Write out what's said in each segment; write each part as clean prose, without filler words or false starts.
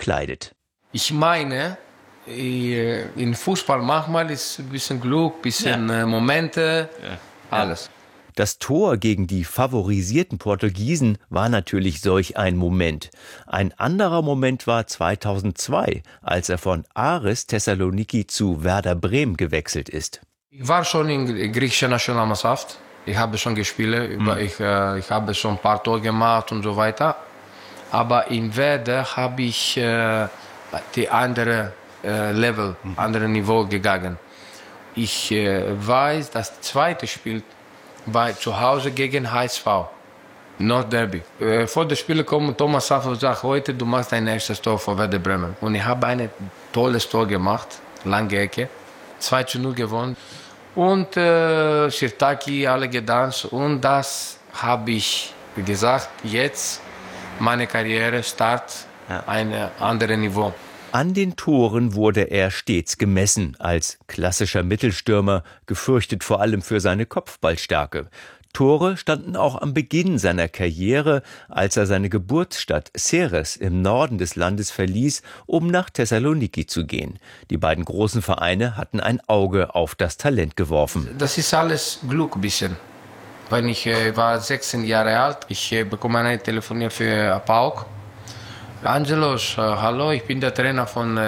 bekleidet. Ich meine, in Fußball manchmal ist ein bisschen Glück, ein bisschen Momente, alles. Das Tor gegen die favorisierten Portugiesen war natürlich solch ein Moment. Ein anderer Moment war 2002, als er von Aris Thessaloniki zu Werder Bremen gewechselt ist. Ich war schon in der griechischen Nationalmannschaft. Ich habe schon gespielt, ich habe schon ein paar Tore gemacht und so weiter. Aber in Werder habe ich die andere Level, andere Niveau gegangen. Ich weiß, das zweite Spiel war zu Hause gegen HSV, Nordderby. Vor dem Spiel kommt Thomas Safo und sagt, heute du machst dein erstes Tor für Werder Bremen. Und ich habe ein tolles Tor gemacht, lange Ecke, 2:0 gewonnen. Und Sirtaki, alle getanzt. Und das habe ich gesagt, jetzt meine Karriere start ein anderes Niveau. An den Toren wurde er stets gemessen, als klassischer Mittelstürmer, gefürchtet vor allem für seine Kopfballstärke. Tore standen auch am Beginn seiner Karriere, als er seine Geburtsstadt Ceres im Norden des Landes verließ, um nach Thessaloniki zu gehen. Die beiden großen Vereine hatten ein Auge auf das Talent geworfen. Das ist alles Glück ein bisschen. Wenn ich war 16 Jahre alt, ich bekomme eine Telefon für PAOK. Angelos, hallo, ich bin der Trainer von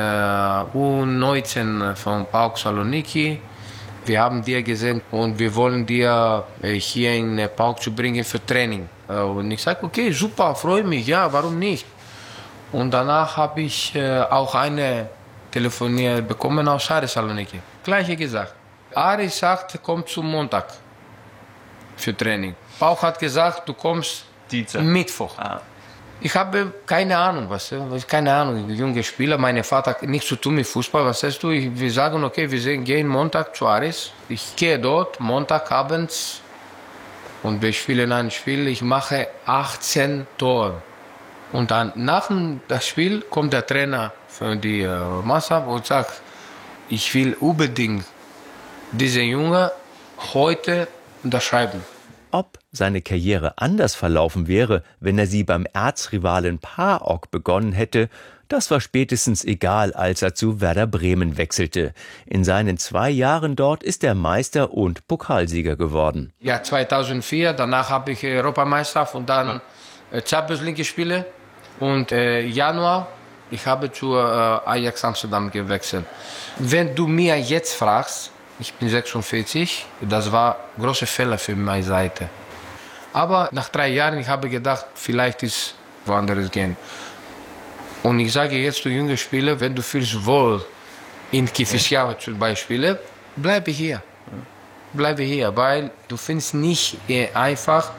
U19 von PAOK Saloniki. Wir haben dir gesehen und wir wollen dir hier in PAOK zu bringen für Training. Und ich sage, okay, super, freue mich, ja, warum nicht? Und danach habe ich auch eine telefoniert bekommen aus Aris Saloniki. Gleiche gesagt. Aris sagt, komm zum Montag für Training. PAOK hat gesagt, du kommst Mittwoch. Ich habe keine Ahnung, keine Ahnung, junge Spieler, mein Vater hat nichts zu tun mit Fußball, was sagst du? Wir sagen, okay, wir gehen Montag zu Aris, ich gehe dort, Montagabends und wir spielen ein Spiel, ich mache 18 Tore. Und dann nach dem Spiel kommt der Trainer für die Mannschaft und sagt, ich will unbedingt diese Junge heute unterschreiben. Ob seine Karriere anders verlaufen wäre, wenn er sie beim Erzrivalen PAOK begonnen hätte, das war spätestens egal, als er zu Werder Bremen wechselte. In seinen 2 Jahren dort ist er Meister und Pokalsieger geworden. Ja, 2004, danach habe ich Europameister und dann Champions League gespielt. Und Januar, ich habe zu Ajax Amsterdam gewechselt. Wenn du mir jetzt fragst, ich bin 46, das war ein großer Fehler für meine Seite. Aber nach 3 Jahren, ich habe gedacht, vielleicht ist woanders gehen. Und ich sage jetzt zu jungen Spielern, wenn du fühlst wohl in Kifissia zum Beispiel, bleibe hier. Bleibe hier, weil du findest nicht einfach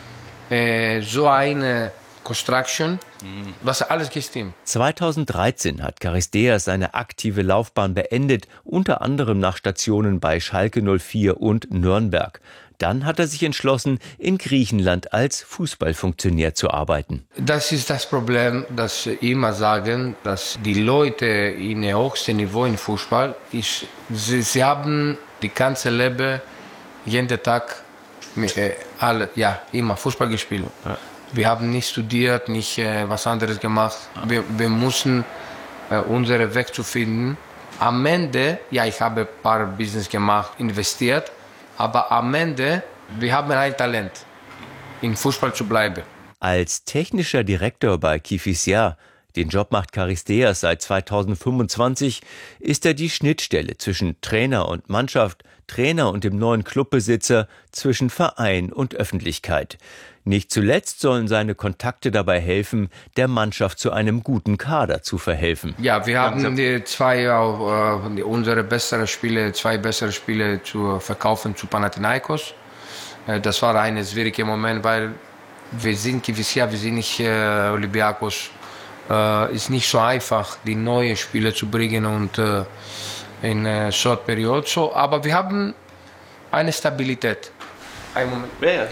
so eine Construction, was alles gestimmt. 2013 hat Charisteas seine aktive Laufbahn beendet, unter anderem nach Stationen bei Schalke 04 und Nürnberg. Dann hat er sich entschlossen, in Griechenland als Fußballfunktionär zu arbeiten. Das ist das Problem, das sie immer sagen, dass die Leute in dem höchsten Niveau im Fußball, sie haben die ganze Leben, jeden Tag, immer Fußball gespielt. Ja. Wir haben nicht studiert, nicht was anderes gemacht. Wir mussten unseren Weg zu finden. Am Ende, ich habe ein paar Business gemacht, investiert, aber am Ende, wir haben ein Talent, im Fußball zu bleiben. Als technischer Direktor bei Kifissia, den Job macht Charisteas seit 2025, ist er die Schnittstelle zwischen Trainer und Mannschaft, Trainer und dem neuen Clubbesitzer, zwischen Verein und Öffentlichkeit. Nicht zuletzt sollen seine Kontakte dabei helfen, der Mannschaft zu einem guten Kader zu verhelfen. Ja, wir haben unsere besseren Spiele, 2 bessere Spiele zu verkaufen zu Panathinaikos. Das war ein schwieriger Moment, weil wir sind Kifissia, wir sind nicht Olympiakos. Ist nicht so einfach, die neuen Spieler zu bringen und in Short Period. So, aber wir haben eine Stabilität. Ein Moment.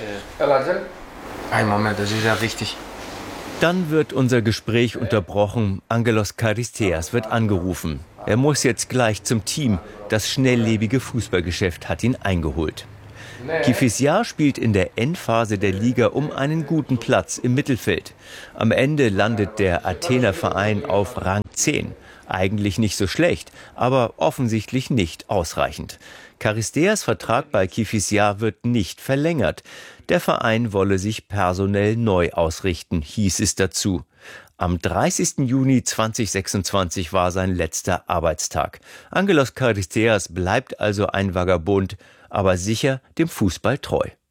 Ein Moment, das ist sehr wichtig. Dann wird unser Gespräch unterbrochen. Angelos Charisteas wird angerufen. Er muss jetzt gleich zum Team. Das schnelllebige Fußballgeschäft hat ihn eingeholt. Kifissia spielt in der Endphase der Liga um einen guten Platz im Mittelfeld. Am Ende landet der Athener Verein auf Rang 10. Eigentlich nicht so schlecht, aber offensichtlich nicht ausreichend. Charisteas Vertrag bei Kifissia wird nicht verlängert. Der Verein wolle sich personell neu ausrichten, hieß es dazu. Am 30. Juni 2026 war sein letzter Arbeitstag. Angelos Charisteas bleibt also ein Vagabund, aber sicher dem Fußball treu.